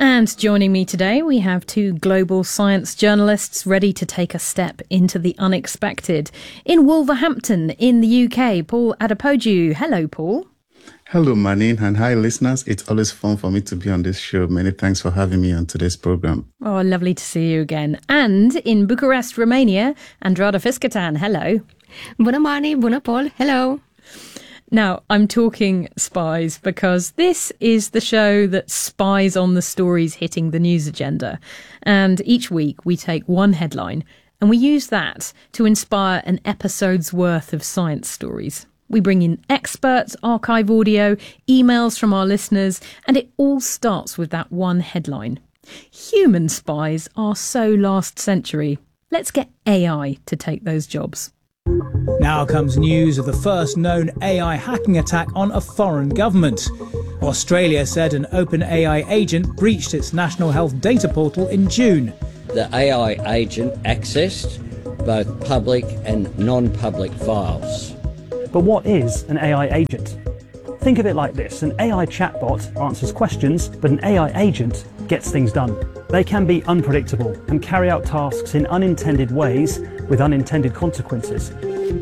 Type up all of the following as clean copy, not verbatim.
And joining me today, we have two global science journalists ready to take a step into the unexpected. In Wolverhampton, in the UK, Paul Adepoju. Hello, Paul. Hello, Manine, and hi, listeners. It's always fun for me to be on this show. Many thanks for having me on today's program. Oh, lovely to see you again. And in Bucharest, Romania, Andrada Fiscatan. Hello. Bună, Mani. Bună, Paul. Hello. Now, I'm talking spies because this is the show that spies on the stories hitting the news agenda. And each week we take one headline and we use that to inspire an episode's worth of science stories. We bring in experts, archive audio, emails from our listeners, and it all starts with that one headline. Human spies are so last century. Let's get AI to take those jobs. Now comes news of the first known AI hacking attack on a foreign government. Australia said an OpenAI agent breached its national health data portal in June. The AI agent accessed both public and non-public files. But what is an AI agent? Think of it like this. An AI chatbot answers questions, but an AI agent gets things done. They can be unpredictable and carry out tasks in unintended ways with unintended consequences.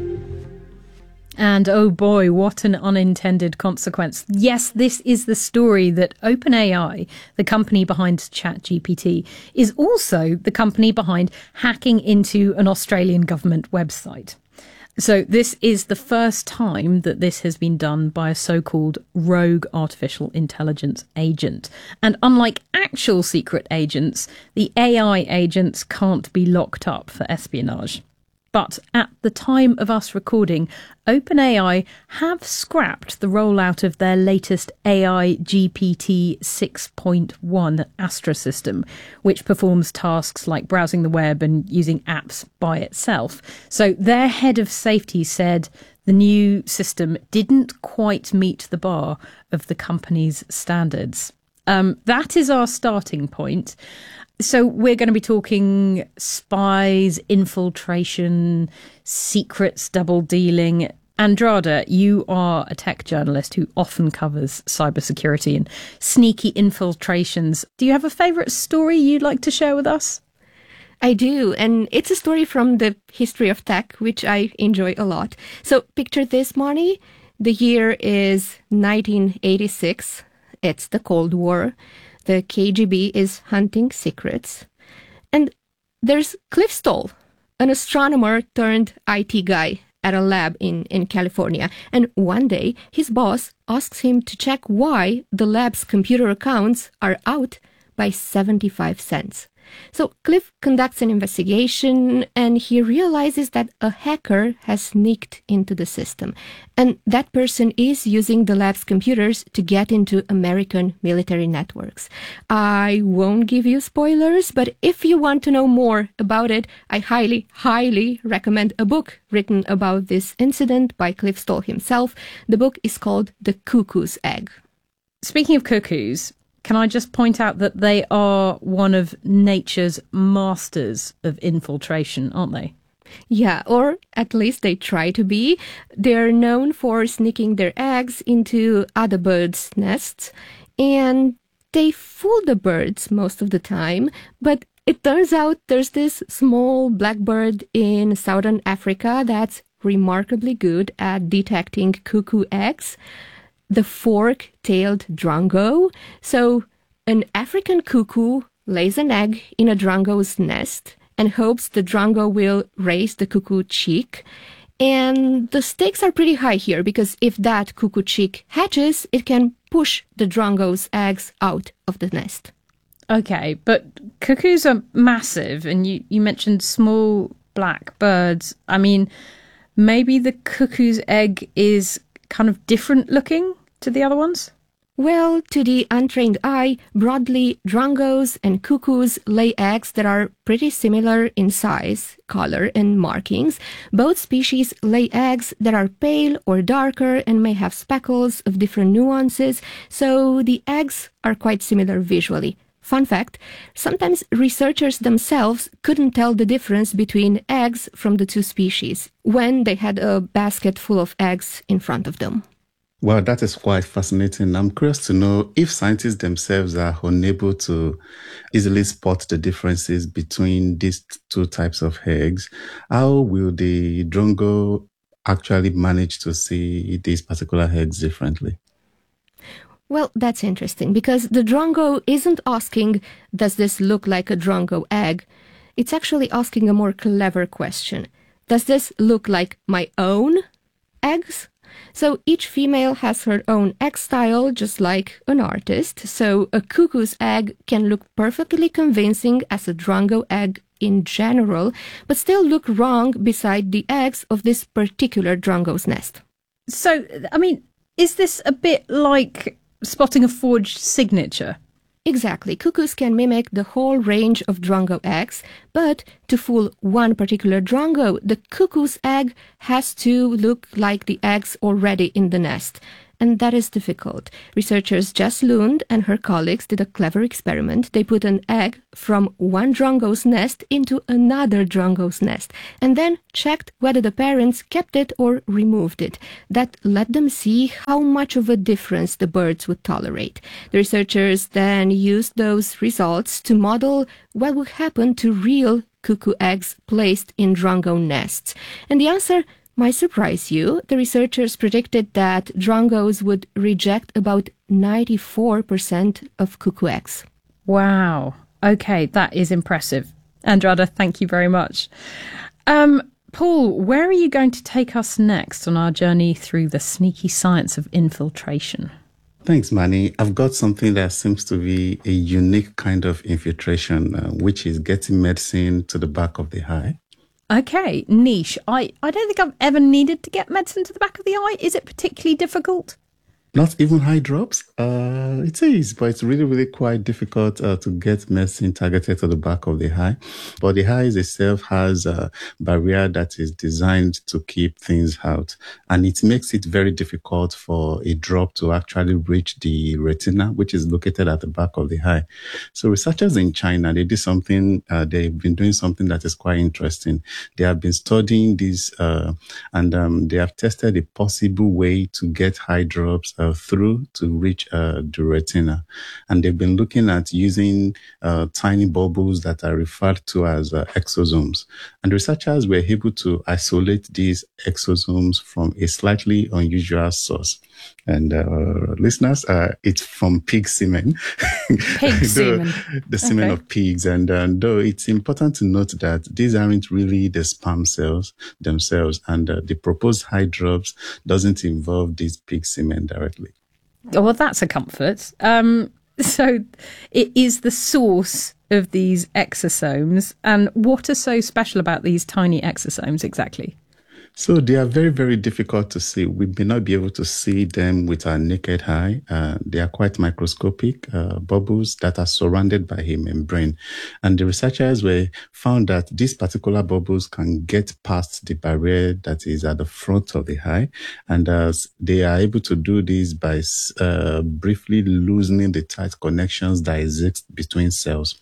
And oh boy, what an unintended consequence. Yes, this is the story that OpenAI, the company behind ChatGPT, is also the company behind hacking into an Australian government website. So this is the first time that this has been done by a so-called rogue artificial intelligence agent. And unlike actual secret agents, the AI agents can't be locked up for espionage. But at the time of us recording, OpenAI have scrapped the rollout of their latest AI GPT 6.1 Astra system, which performs tasks like browsing the web and using apps by itself. So their head of safety said the new system didn't quite meet the bar of the company's standards. That is our starting point. So we're going to be talking spies, infiltration, secrets, double dealing. Andrada, you are a tech journalist who often covers cybersecurity and sneaky infiltrations. Do you have a favourite story you'd like to share with us? I do, and it's a story from the history of tech, which I enjoy a lot. So picture this, Moni. The year is 1986. It's the Cold War. The KGB is hunting secrets. And there's Cliff Stoll, an astronomer turned IT guy at a lab in California. And one day, his boss asks him to check why the lab's computer accounts are out by 75 cents. So Cliff conducts an investigation and he realizes that a hacker has sneaked into the system. And that person is using the lab's computers to get into American military networks. I won't give you spoilers, but if you want to know more about it, I highly, highly recommend a book written about this incident by Cliff Stoll himself. The book is called The Cuckoo's Egg. Speaking of cuckoos, can I just point out that they are one of nature's masters of infiltration, aren't they? Yeah, or at least they try to be. They're known for sneaking their eggs into other birds' nests, and they fool the birds most of the time. But it turns out there's this small black bird in southern Africa that's remarkably good at detecting cuckoo eggs. The fork-tailed drongo. So an African cuckoo lays an egg in a drongo's nest and hopes the drongo will raise the cuckoo chick. And the stakes are pretty high here because if that cuckoo chick hatches, it can push the drongo's eggs out of the nest. Okay, but cuckoos are massive, and you mentioned small black birds. I mean, maybe the cuckoo's egg is kind of different looking to the other ones? Well, to the untrained eye, broadly, drongos and cuckoos lay eggs that are pretty similar in size, color, and markings. Both species lay eggs that are pale or darker and may have speckles of different nuances, so the eggs are quite similar visually. Fun fact, sometimes researchers themselves couldn't tell the difference between eggs from the two species when they had a basket full of eggs in front of them. Well, that is quite fascinating. I'm curious to know if scientists themselves are unable to easily spot the differences between these two types of eggs. How will the drongo actually manage to see these particular eggs differently? Well, that's interesting because the drongo isn't asking, does this look like a drongo egg? It's actually asking a more clever question. Does this look like my own eggs? So each female has her own egg style, just like an artist. So a cuckoo's egg can look perfectly convincing as a drongo egg in general, but still look wrong beside the eggs of this particular drongo's nest. So, I mean, is this a bit like spotting a forged signature? Exactly. Cuckoos can mimic the whole range of drongo eggs, but to fool one particular drongo, the cuckoo's egg has to look like the eggs already in the nest. And that is difficult. Researchers Jess Lund and her colleagues did a clever experiment. They put an egg from one drongo's nest into another drongo's nest and then checked whether the parents kept it or removed it. That let them see how much of a difference the birds would tolerate. The researchers then used those results to model what would happen to real cuckoo eggs placed in drongo nests. And the answer might surprise you. The researchers predicted that drongos would reject about 94% of cuckoo eggs. Wow. Okay, that is impressive. Andrada, thank you very much. Paul, where are you going to take us next on our journey through the sneaky science of infiltration? Thanks, Manny. I've got something that seems to be a unique kind of infiltration, which is getting medicine to the back of the eye. Okay, niche. I don't think I've ever needed to get medicine to the back of the eye. Is it particularly difficult? Not even eye drops? It is, but it's really, really quite difficult to get medicine targeted to the back of the eye. But the eye itself has a barrier that is designed to keep things out. And it makes it very difficult for a drop to actually reach the retina, which is located at the back of the eye. So researchers in China, they did something, they've been doing something that is quite interesting. They have been studying this, and they have tested a possible way to get eye drops through to reach the retina. And they've been looking at using tiny bubbles that are referred to as exosomes. And researchers were able to isolate these exosomes from a slightly unusual source. And listeners, it's from pig semen. Pig semen. The semen of pigs. And though it's important to note that these aren't really the sperm cells themselves, and the proposed eye drops doesn't involve these pig semen directly. Oh, well, that's a comfort. So it is the source of these exosomes. And what is so special about these tiny exosomes exactly? So they are very, very difficult to see. We may not be able to see them with our naked eye. They are quite microscopic bubbles that are surrounded by a membrane. And the researchers found that these particular bubbles can get past the barrier that is at the front of the eye. And they are able to do this by briefly loosening the tight connections that exist between cells.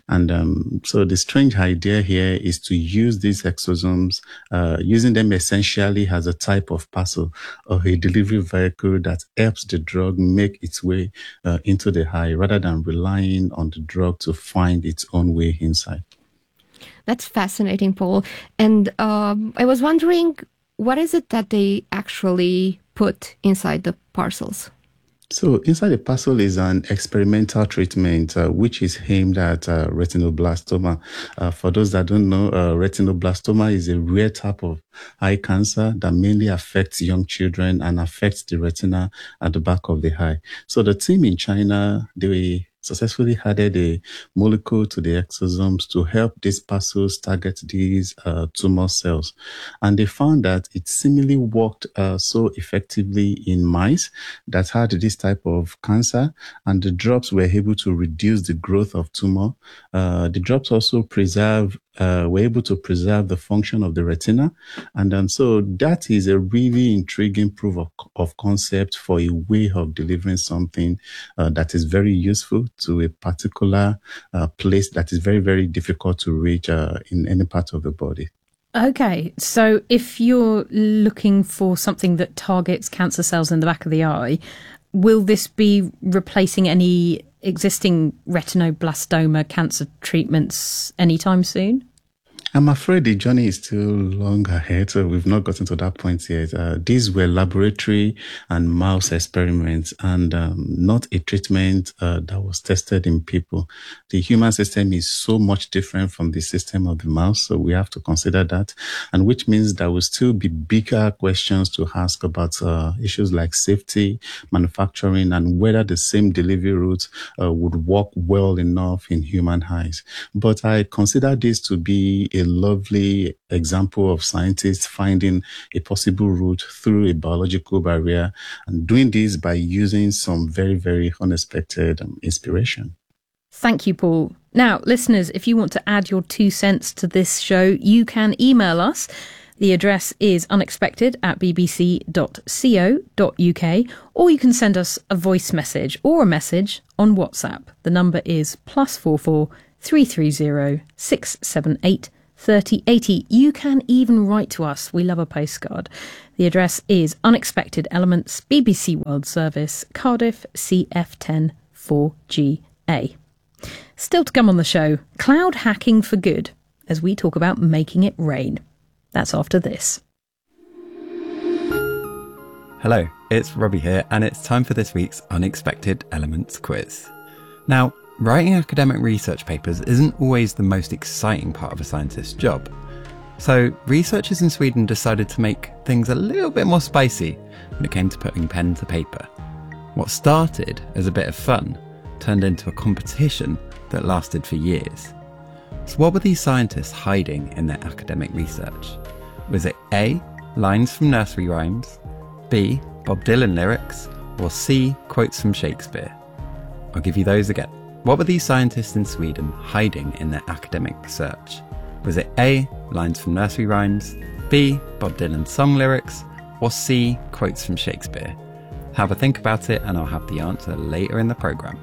And so the strange idea here is to use these exosomes, using them essentially as a type of parcel or a delivery vehicle that helps the drug make its way into the eye rather than relying on the drug to find its own way inside. That's fascinating, Paul. And I was wondering, what is it that they actually put inside the parcels? So inside the parcel is an experimental treatment which is aimed at retinoblastoma. For those that don't know, retinoblastoma is a rare type of eye cancer that mainly affects young children and affects the retina at the back of the eye. So the team in China, they successfully added a molecule to the exosomes to help these parcels target these tumor cells. And they found that it seemingly worked so effectively in mice that had this type of cancer, and the drops were able to reduce the growth of tumor. The drops also were able to preserve the function of the retina. And so that is a really intriguing proof of concept for a way of delivering something that is very useful to a particular place that is very, very difficult to reach in any part of the body. Okay, so if you're looking for something that targets cancer cells in the back of the eye, will this be replacing any existing retinoblastoma cancer treatments anytime soon? I'm afraid the journey is still long ahead, so we've not gotten to that point yet. These were laboratory and mouse experiments and not a treatment that was tested in people. The human system is so much different from the system of the mouse, so we have to consider that, and which means there will still be bigger questions to ask about issues like safety, manufacturing, and whether the same delivery route would work well enough in human eyes. But I consider this to be a lovely example of scientists finding a possible route through a biological barrier and doing this by using some very, very unexpected inspiration. Thank you, Paul. Now, listeners, if you want to add your 2 cents to this show, you can email us. The address is unexpected@bbc.co.uk, or you can send us a voice message or a message on WhatsApp. The number is +44 330 678 3080. You can even write to us. We love a postcard. The address is Unexpected Elements, BBC World Service, Cardiff, CF10 4GA. Still to come on the show, cloud hacking for good, as we talk about making it rain. That's after this. Hello, it's Robbie here, and it's time for this week's Unexpected Elements quiz. Now, writing academic research papers isn't always the most exciting part of a scientist's job. So researchers in Sweden decided to make things a little bit more spicy when it came to putting pen to paper. What started as a bit of fun turned into a competition that lasted for years. So what were these scientists hiding in their academic research? Was it A, lines from nursery rhymes, B, Bob Dylan lyrics, or C, quotes from Shakespeare? I'll give you those again. What were these scientists in Sweden hiding in their academic research? Was it A, lines from nursery rhymes, B, Bob Dylan song lyrics, or C, quotes from Shakespeare? Have a think about it and I'll have the answer later in the programme.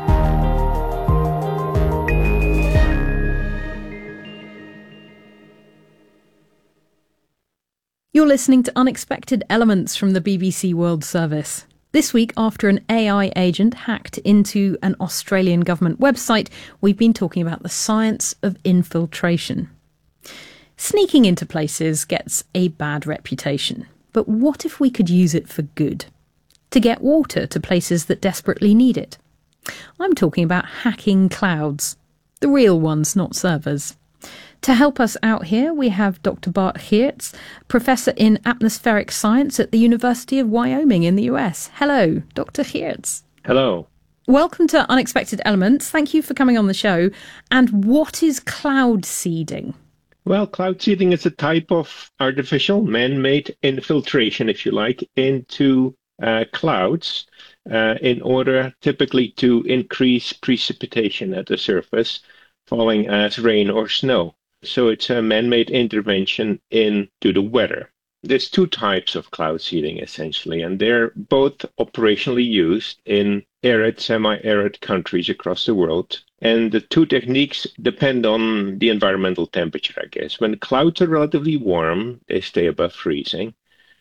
You're listening to Unexpected Elements from the BBC World Service. This week, after an AI agent hacked into an Australian government website, we've been talking about the science of infiltration. Sneaking into places gets a bad reputation. But what if we could use it for good? To get water to places that desperately need it? I'm talking about hacking clouds. The real ones, not servers. To help us out here, we have Dr. Bart Geertz, Professor in Atmospheric Science at the University of Wyoming in the US. Hello, Dr. Geertz. Hello. Welcome to Unexpected Elements. Thank you for coming on the show. And what is cloud seeding? Well, cloud seeding is a type of artificial, man-made infiltration, if you like, into clouds in order typically to increase precipitation at the surface, falling as rain or snow. So it's a man-made intervention into the weather. There's two types of cloud seeding, essentially, and they're both operationally used in arid, semi-arid countries across the world. And the two techniques depend on the environmental temperature, I guess. When clouds are relatively warm, they stay above freezing,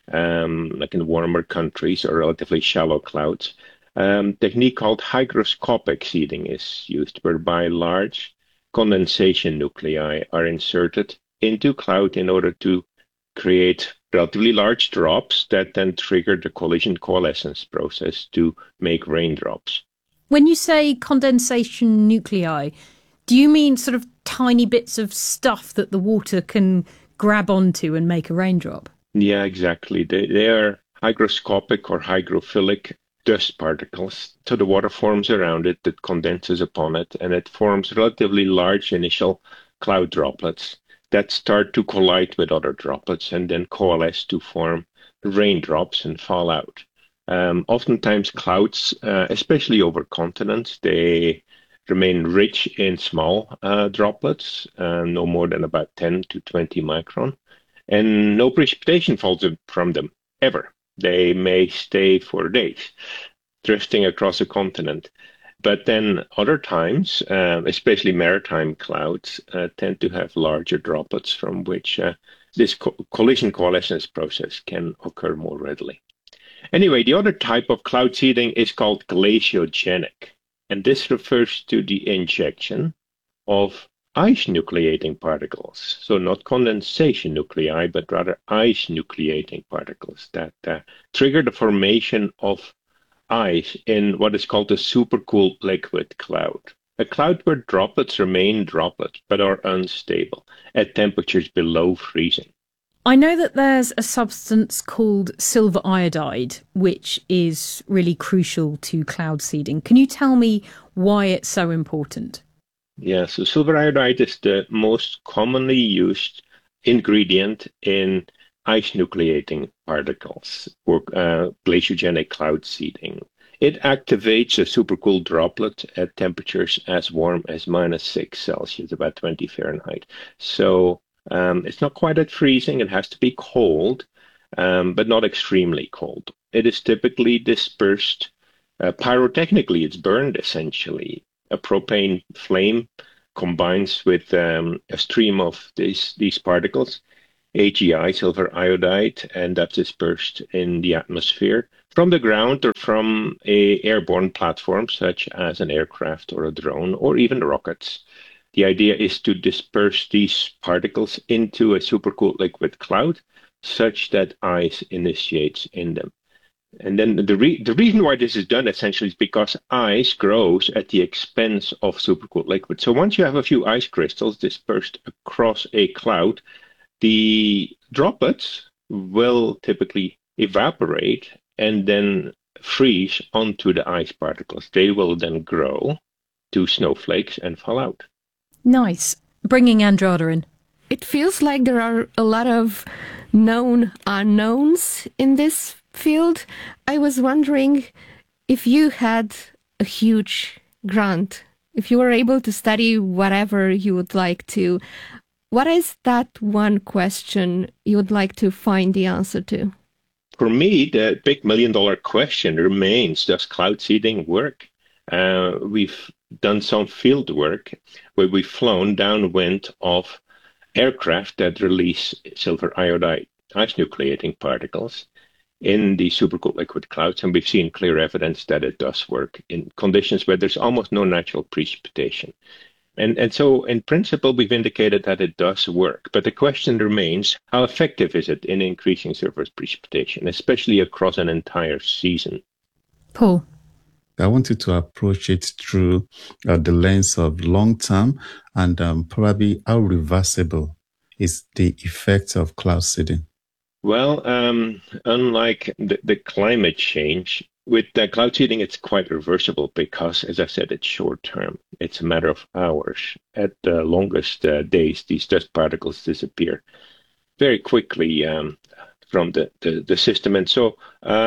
like in warmer countries or relatively shallow clouds. Technique called hygroscopic seeding is used, whereby large condensation nuclei are inserted into cloud in order to create relatively large drops that then trigger the collision coalescence process to make raindrops. When you say condensation nuclei, do you mean sort of tiny bits of stuff that the water can grab onto and make a raindrop? Yeah, exactly. They are hygroscopic or hygrophilic dust particles. So the water forms around it that condenses upon it, and it forms relatively large initial cloud droplets that start to collide with other droplets and then coalesce to form raindrops and fall out. Oftentimes clouds, especially over continents, they remain rich in small droplets, no more than about 10 to 20 micron, and no precipitation falls from them ever. They may stay for days, drifting across a continent. But then other times, especially maritime clouds, tend to have larger droplets from which this collision coalescence process can occur more readily. Anyway, the other type of cloud seeding is called glaciogenic, and this refers to the injection of ice nucleating particles. So not condensation nuclei, but rather ice nucleating particles that trigger the formation of ice in what is called a supercooled liquid cloud. A cloud where droplets remain droplets but are unstable at temperatures below freezing. I know that there's a substance called silver iodide, which is really crucial to cloud seeding. Can you tell me why it's so important? Yeah, so silver iodide is the most commonly used ingredient in ice nucleating particles or glaciogenic cloud seeding. It activates a supercooled droplet at temperatures as warm as -6 Celsius, about 20 Fahrenheit. So it's not quite at freezing. It has to be cold, but not extremely cold. It is typically dispersed pyrotechnically. It's burned essentially. A propane flame combines with a stream of these particles, AgI, silver iodide, and that's dispersed in the atmosphere from the ground or from a airborne platform such as an aircraft or a drone or even rockets. The idea is to disperse these particles into a supercooled liquid cloud such that ice initiates in them. And then the reason why this is done essentially is because ice grows at the expense of supercooled liquid. So once you have a few ice crystals dispersed across a cloud, the droplets will typically evaporate and then freeze onto the ice particles. They will then grow to snowflakes and fall out. Nice. Bringing Andrada in. It feels like there are a lot of known unknowns in this field. I was wondering if you had a huge grant, if you were able to study whatever you would like to, what is that one question you would like to find the answer to? For me, the big $1 million question remains, does cloud seeding work? We've done some field work where we've flown downwind of aircraft that release silver iodide ice nucleating particles in the supercooled liquid clouds, and we've seen clear evidence that it does work in conditions where there's almost no natural precipitation. And so, in principle, we've indicated that it does work. But the question remains, how effective is it in increasing surface precipitation, especially across an entire season? Paul? I wanted to approach it through the lens of long-term and probably how reversible is the effect of cloud seeding. Well, unlike the climate change, with cloud seeding, it's quite reversible because, as I said, it's short term. It's a matter of hours. At the longest days, these dust particles disappear very quickly from the system. And so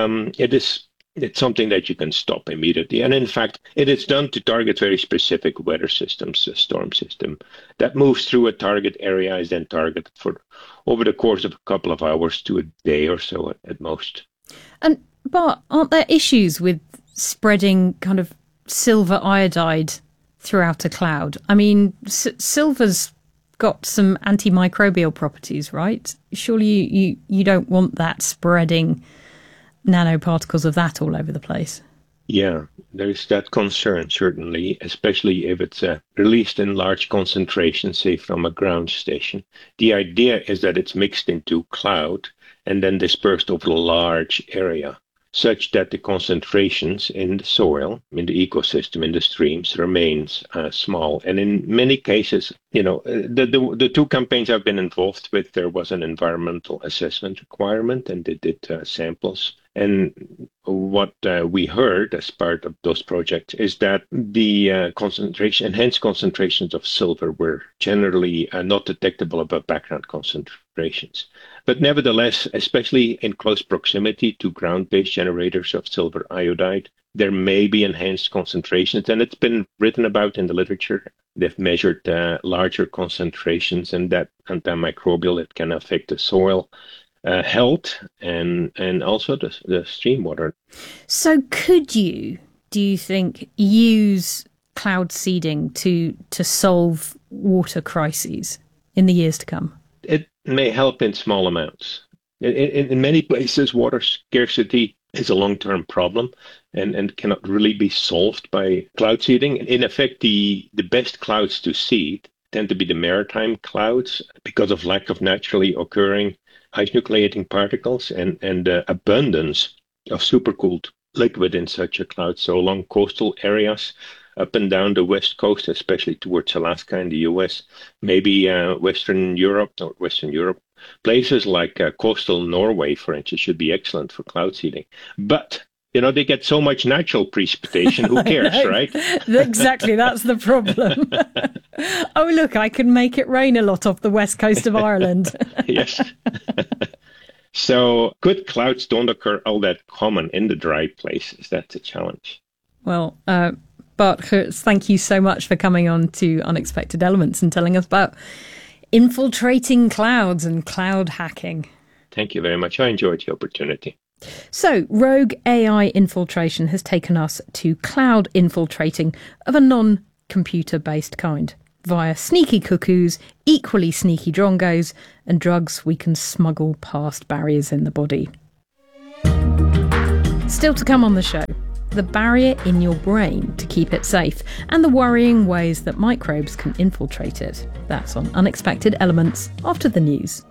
it's something that you can stop immediately. And in fact, it is done to target very specific weather systems. A storm system that moves through a target area is then targeted for over the course of a couple of hours to a day or so at most. And Bart, aren't there issues with spreading kind of silver iodide throughout a cloud? I mean, silver's got some antimicrobial properties, right? Surely you don't want that spreading nanoparticles of that all over the place. Yeah, there's that concern, certainly, especially if it's released in large concentrations, say from a ground station. The idea is that it's mixed into cloud and then dispersed over a large area, such that the concentrations in the soil, in the ecosystem, in the streams remains small. And in many cases, the two campaigns I've been involved with, there was an environmental assessment requirement and they did samples. And what we heard as part of those projects is that the enhanced concentrations of silver were generally not detectable above background concentrations. But nevertheless, especially in close proximity to ground-based generators of silver iodide, there may be enhanced concentrations, and it's been written about in the literature. They've measured larger concentrations, and that antimicrobial, it can affect the soil health and also the stream water. So could you do you think, use cloud seeding to solve water crises in the years to come? It may help in small amounts. In many places, water scarcity is a long-term problem and cannot really be solved by cloud seeding. In effect, the best clouds to seed tend to be the maritime clouds because of lack of naturally occurring ice nucleating particles and abundance of supercooled liquid in such a cloud. So along coastal areas, up and down the west coast, especially towards Alaska in the US, maybe Western Europe, places like coastal Norway, for instance, should be excellent for cloud seeding. But they get so much natural precipitation. Who cares, right? Exactly, that's the problem. Oh, look, I can make it rain a lot off the west coast of Ireland. Yes. So good clouds don't occur all that common in the dry places. That's a challenge. Well, Bart Geurts, thank you so much for coming on to Unexpected Elements and telling us about infiltrating clouds and cloud hacking. Thank you very much. I enjoyed the opportunity. So, rogue AI infiltration has taken us to cloud infiltrating of a non-computer-based kind, via sneaky cuckoos, equally sneaky drongos, and drugs we can smuggle past barriers in the body. Still to come on the show, the barrier in your brain to keep it safe, and the worrying ways that microbes can infiltrate it. That's on Unexpected Elements after the news.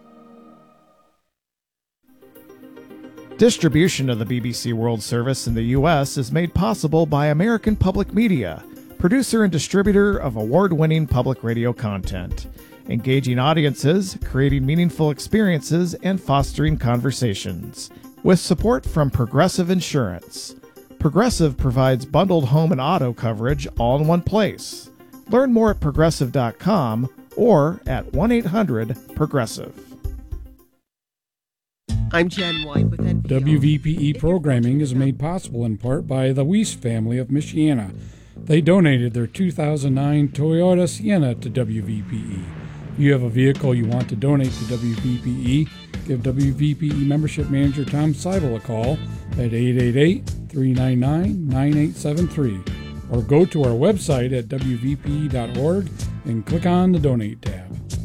Distribution of the BBC World Service in the U.S. is made possible by American Public Media, producer and distributor of award-winning public radio content, engaging audiences, creating meaningful experiences, and fostering conversations. With support from Progressive Insurance. Progressive provides bundled home and auto coverage all in one place. Learn more at progressive.com or at 1-800-PROGRESSIVE. I'm Jen White with NPR. WVPE programming is made possible in part by the Weiss family of Michiana. They donated their 2009 Toyota Sienna to WVPE. If you have a vehicle you want to donate to WVPE, give WVPE membership manager Tom Seibel a call at 888-399-9873 or go to our website at wvpe.org and click on the Donate tab.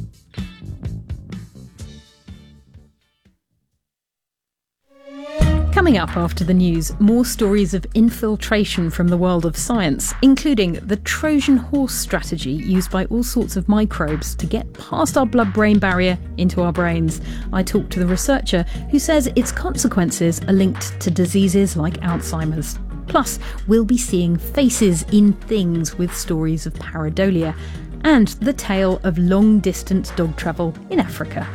Coming up after the news, more stories of infiltration from the world of science, including the Trojan horse strategy used by all sorts of microbes to get past our blood-brain barrier into our brains. I talked to the researcher who says its consequences are linked to diseases like Alzheimer's. Plus, we'll be seeing faces in things with stories of pareidolia and the tale of long-distance dog travel in Africa.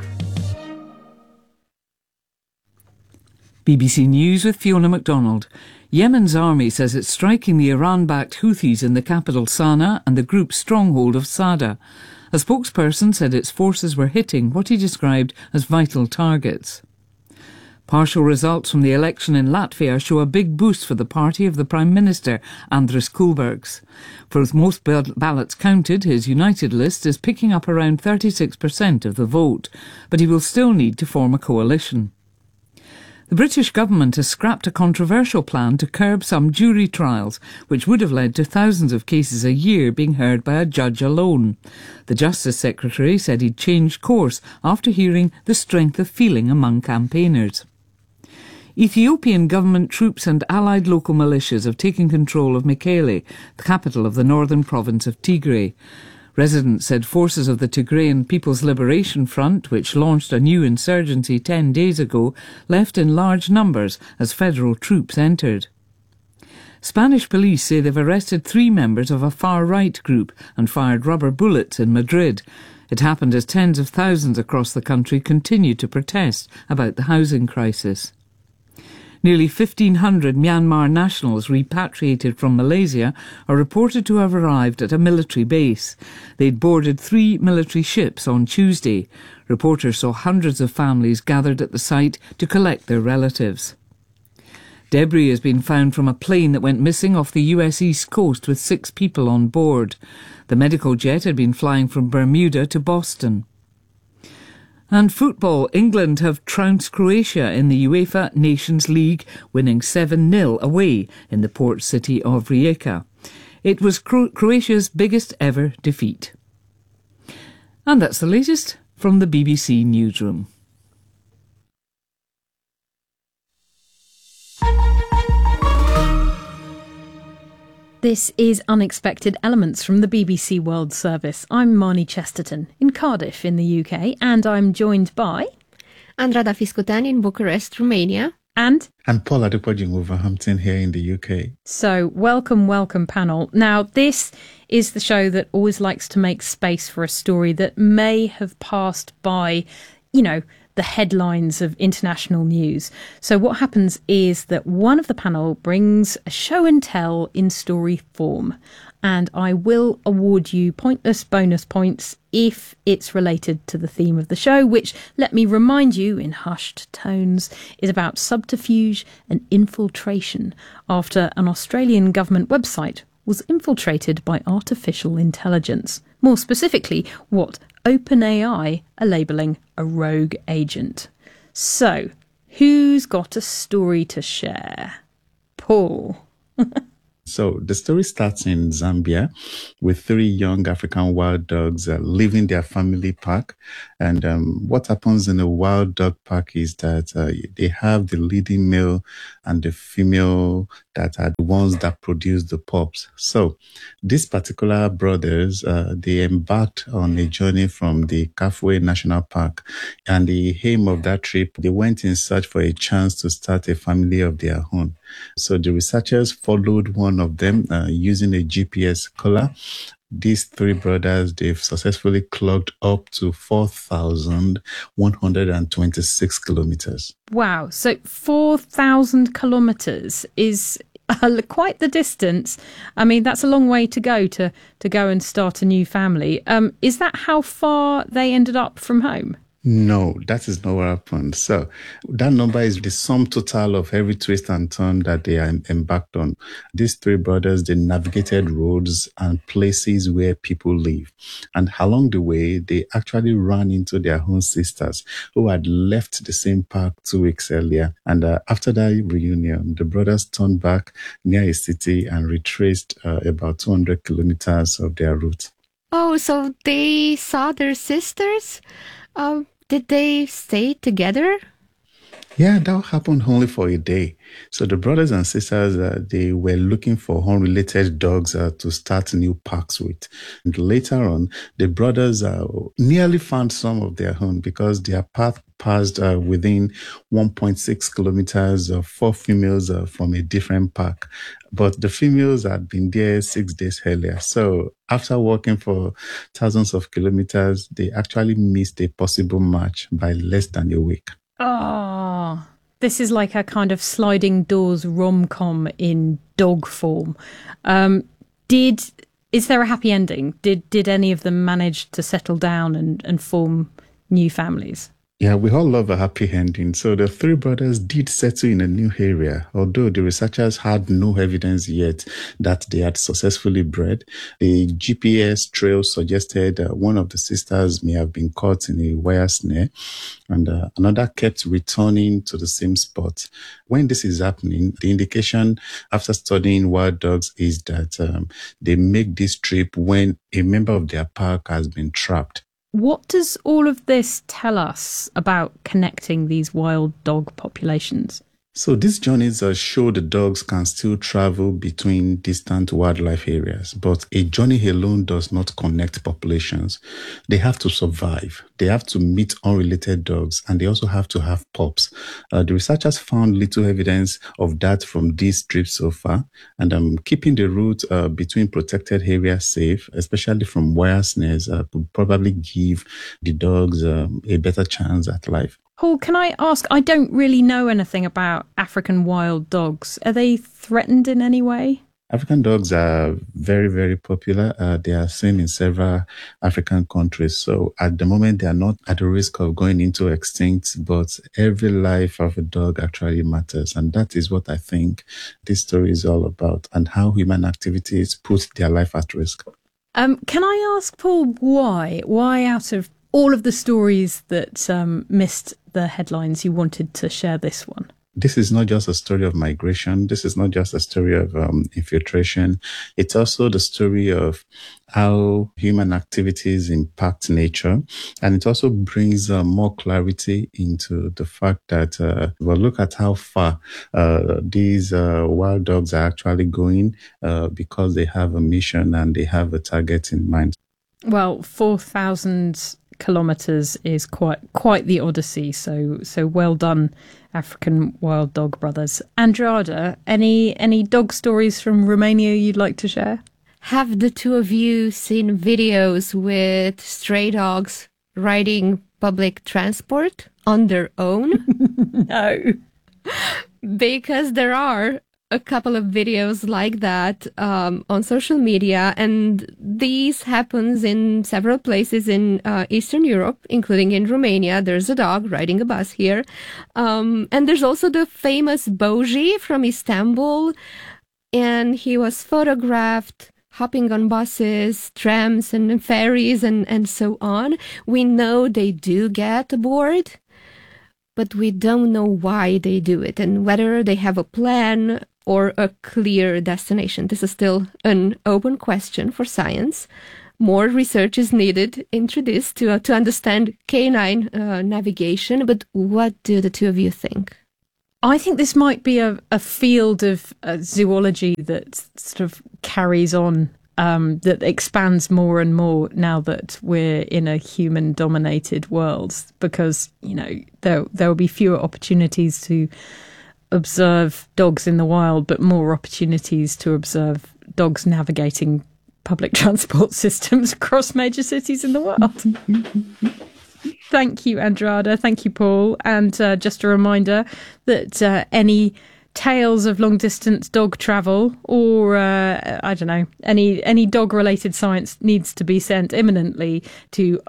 BBC News with Fiona MacDonald. Yemen's army says it's striking the Iran-backed Houthis in the capital Sana'a and the group's stronghold of Sada. A spokesperson said its forces were hitting what he described as vital targets. Partial results from the election in Latvia show a big boost for the party of the Prime Minister, Andris Kulbergs. For most ballots counted, his United list is picking up around 36% of the vote, but he will still need to form a coalition. The British government has scrapped a controversial plan to curb some jury trials, which would have led to thousands of cases a year being heard by a judge alone. The Justice Secretary said he'd changed course after hearing the strength of feeling among campaigners. Ethiopian government troops and allied local militias have taken control of Mekele, the capital of the northern province of Tigray. Residents said forces of the Tigrayan People's Liberation Front, which launched a new insurgency 10 days ago, left in large numbers as federal troops entered. Spanish police say they've arrested 3 members of a far-right group and fired rubber bullets in Madrid. It happened as tens of thousands across the country continued to protest about the housing crisis. Nearly 1,500 Myanmar nationals repatriated from Malaysia are reported to have arrived at a military base. They'd boarded 3 military ships on Tuesday. Reporters saw hundreds of families gathered at the site to collect their relatives. Debris has been found from a plane that went missing off the US East Coast with 6 people on board. The medical jet had been flying from Bermuda to Boston. And football, England have trounced Croatia in the UEFA Nations League, winning 7-0 away in the port city of Rijeka. It was Croatia's biggest ever defeat. And that's the latest from the BBC Newsroom. This is Unexpected Elements from the BBC World Service. I'm Marnie Chesterton in Cardiff in the UK, and I'm joined by Andrada Fiscutan in Bucharest, Romania. And Paul Adepoju in Wolverhampton here in the UK. So welcome panel. Now this is the show that always likes to make space for a story that may have passed by, the headlines of international news. So what happens is that one of the panel brings a show and tell in story form, and I will award you pointless bonus points if it's related to the theme of the show, which, let me remind you in hushed tones, is about subterfuge and infiltration after an Australian government website was infiltrated by artificial intelligence. More specifically, what OpenAI are labelling a rogue agent. So, who's got a story to share? Paul. So the story starts in Zambia with 3 young African wild dogs leaving their family park. And what happens in a wild dog park is that they have the leading male and the female that are the ones that produce the pups. So these particular brothers, they embarked on a journey from the Kafue National Park. And the aim of that trip, they went in search for a chance to start a family of their own. So the researchers followed one of them using a GPS collar. These 3 brothers, they've successfully clocked up to 4,126 kilometers. Wow. So 4,000 kilometers is quite the distance. I mean, that's a long way to go and start a new family. Is that how far they ended up from home? No, that is not what happened. So that number is the sum total of every twist and turn that they are embarked on. These 3 brothers, they navigated roads and places where people live. And along the way, they actually ran into their own sisters who had left the same park 2 weeks earlier. And after that reunion, the brothers turned back near a city and retraced about 200 kilometers of their route. Oh, so they saw their sisters? Did they stay together? Yeah, that happened only for a day. So the brothers and sisters, they were looking for unrelated dogs to start new parks with. And later on, the brothers nearly found some of their own because their path passed within 1.6 kilometers of 4 females from a different park. But the females had been there 6 days earlier. So after walking for thousands of kilometers, they actually missed a possible match by less than a week. Oh, this is like a kind of sliding doors rom-com in dog form. Is there a happy ending? Did any of them manage to settle down and form new families? Yeah, we all love a happy ending. So the 3 brothers did settle in a new area, although the researchers had no evidence yet that they had successfully bred. The GPS trail suggested one of the sisters may have been caught in a wire snare, and another kept returning to the same spot. When this is happening, the indication after studying wild dogs is that they make this trip when a member of their pack has been trapped. What does all of this tell us about connecting these wild dog populations? So these journeys show the dogs can still travel between distant wildlife areas, but a journey alone does not connect populations. They have to survive. They have to meet unrelated dogs, and they also have to have pups. The researchers found little evidence of that from these trips so far, and keeping the route between protected areas safe, especially from wire snares, could probably give the dogs a better chance at life. Paul, can I ask, I don't really know anything about African wild dogs. Are they threatened in any way? African dogs are very, very popular. They are seen in several African countries. So at the moment, they are not at the risk of going into extinct, but every life of a dog actually matters. And that is what I think this story is all about, and how human activities put their life at risk. Can I ask, Paul, why? Why out of all of the stories that missed the headlines, you wanted to share this one. This is not just a story of migration. This is not just a story of infiltration. It's also the story of how human activities impact nature. And it also brings more clarity into the fact that, well, look at how far these wild dogs are actually going because they have a mission and they have a target in mind. Well, 4,000 kilometres is quite the odyssey. So well done, African wild dog brothers. Andrada, any dog stories from Romania you'd like to share? Have the two of you seen videos with stray dogs riding public transport on their own? No. Because there are a couple of videos like that on social media, and these happens in several places in Eastern Europe, including in Romania. There's a dog riding a bus here. And there's also the famous Boji from Istanbul, and he was photographed hopping on buses, trams, and ferries, and so on. We know they do get aboard, but we don't know why they do it and whether they have a plan or a clear destination. This is still an open question for science. More research is needed into this to understand canine navigation. But what do the two of you think? I think this might be a field of zoology that sort of carries on, that expands more and more now that we're in a human-dominated world, because, you know, there will be fewer opportunities to observe dogs in the wild, but more opportunities to observe dogs navigating public transport systems across major cities in the world. Thank you, Andrada. Thank you, Paul. And just a reminder that any tales of long-distance dog travel or, I don't know, any dog-related science needs to be sent imminently to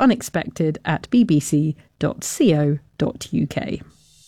unexpected@bbc.co.uk.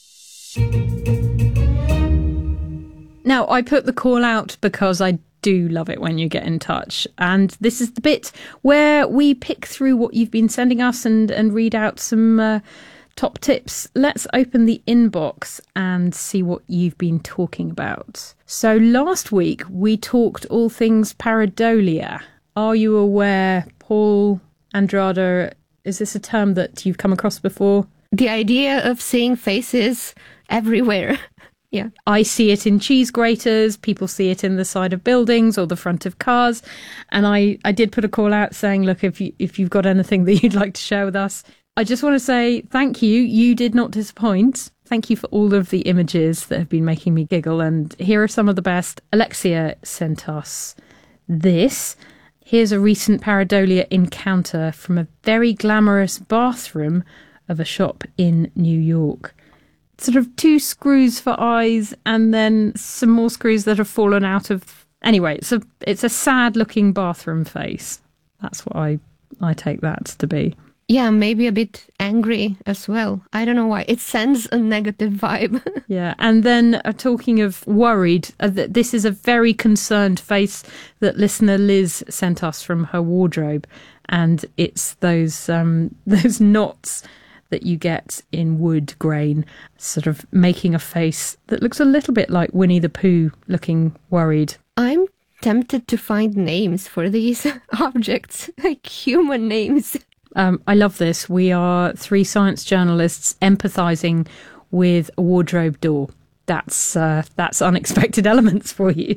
Now, I put the call out because I do love it when you get in touch. And this is the bit where we pick through what you've been sending us and read out some top tips. Let's open the inbox and see what you've been talking about. So last week, we talked all things pareidolia. Are you aware, Paul, Andrada, is this a term that you've come across before? The idea of seeing faces everywhere. Yeah. I see it in cheese graters. People see it in the side of buildings or the front of cars. And I did put a call out saying, look, if you've got anything that you'd like to share with us, I just want to say thank you. You did not disappoint. Thank you for all of the images that have been making me giggle. And here are some of the best. Alexia sent us this. Here's a recent pareidolia encounter from a very glamorous bathroom of a shop in New York. Sort of 2 screws for eyes and then some more screws that have fallen out of... Anyway, it's a sad-looking bathroom face. That's what I take that to be. Yeah, maybe a bit angry as well. I don't know why. It sends a negative vibe. Yeah, and then talking of worried, this is a very concerned face that listener Liz sent us from her wardrobe. And it's those knots that you get in wood grain, sort of making a face that looks a little bit like Winnie the Pooh, looking worried. I'm tempted to find names for these objects, like human names. I love this. We are 3 science journalists empathising with a wardrobe door. That's unexpected elements for you.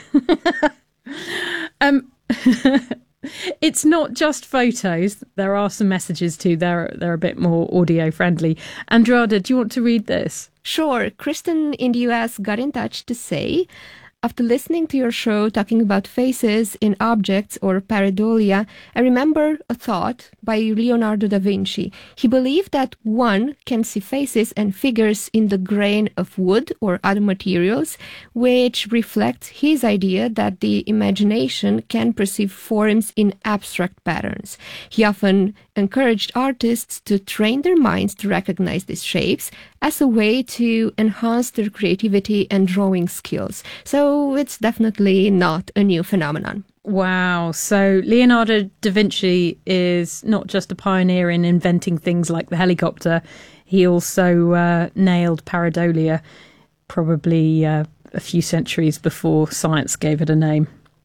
It's not just photos. There are some messages too. They're a bit more audio friendly. Andrada, do you want to read this? Sure. Kristen in the US got in touch to say, after listening to your show talking about faces in objects or pareidolia, I remember a thought by Leonardo da Vinci. He believed that one can see faces and figures in the grain of wood or other materials, which reflects his idea that the imagination can perceive forms in abstract patterns. He often encouraged artists to train their minds to recognize these shapes as a way to enhance their creativity and drawing skills. So it's definitely not a new phenomenon. Wow. So Leonardo da Vinci is not just a pioneer in inventing things like the helicopter. He also nailed pareidolia, probably a few centuries before science gave it a name.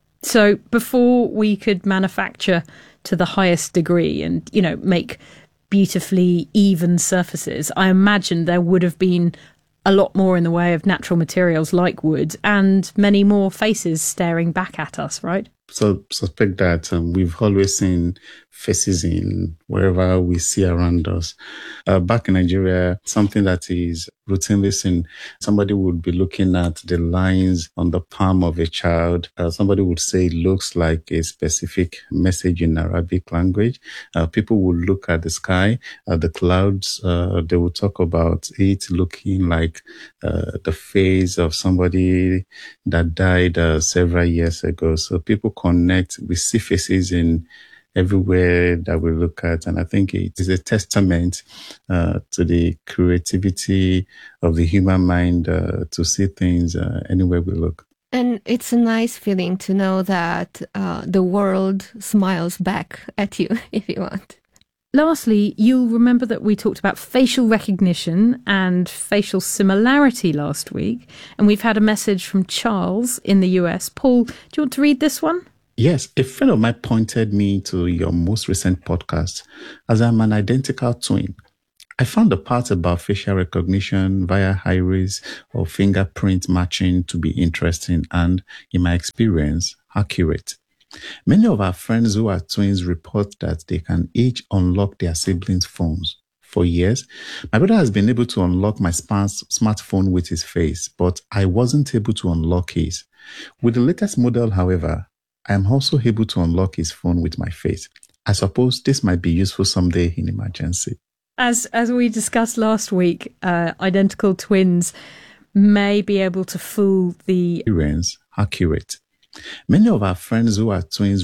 So before we could manufacture to the highest degree and, make beautifully even surfaces, I imagine there would have been a lot more in the way of natural materials like wood and many more faces staring back at us, right? So suspect that we've always seen faces in wherever we see around us. Back in Nigeria, something that is routinely seen, somebody would be looking at the lines on the palm of a child. Somebody would say it looks like a specific message in Arabic language. People would look at the sky, the clouds. They would talk about it looking like the face of somebody that died several years ago. So people connect. We see faces in everywhere that we look at. And I think it is a testament to the creativity of the human mind to see things anywhere we look. And it's a nice feeling to know that the world smiles back at you if you want. Lastly, you'll remember that we talked about facial recognition and facial similarity last week. And we've had a message from Charles in the US. Paul, do you want to read this one? Yes, a friend of mine pointed me to your most recent podcast as I'm an identical twin. I found the part about facial recognition via iris or fingerprint matching to be interesting and, in my experience, accurate. Many of our friends who are twins report that they can each unlock their siblings' phones. For years, my brother has been able to unlock my smartphone with his face, but I wasn't able to unlock his. With the latest model, however, I am also able to unlock his phone with my face. I suppose this might be useful someday in emergency. As we discussed last week, identical twins may be able to fool the experience accurate. Many of our friends who are twins